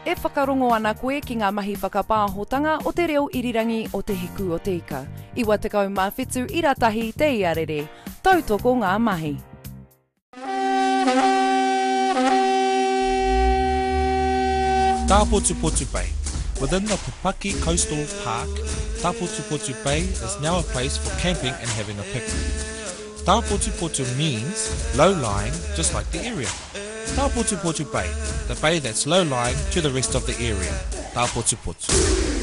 E whakarongo ana koe ki ngā mahi whakapāhotanga o te reo irirangi o te hiku o te ika. Iwa tekau mā whetū i ratahi te iarere. Tautoko ngā mahi. Tapotupotu Bay. Within the Pupaki Coastal Park, Tapotupotu Bay is now a place for camping and having a picnic. Tapotupotu means low-lying, just like the area. Tapotupotu Bay, the bay that's low-lying to the rest of the area. Tapotupotu.